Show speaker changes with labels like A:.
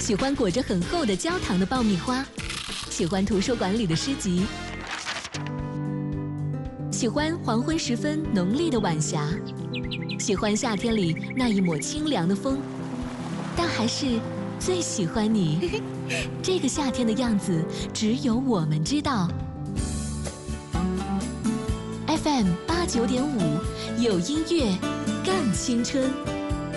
A: 喜欢裹着很厚的焦糖的爆米花，喜欢图书馆里的诗集，喜欢黄昏时分浓丽的晚霞，喜欢夏天里那一抹清凉的风，但还是最喜欢你。这个夏天的样子，只有我们知道。FM 89.5，有音乐更青春。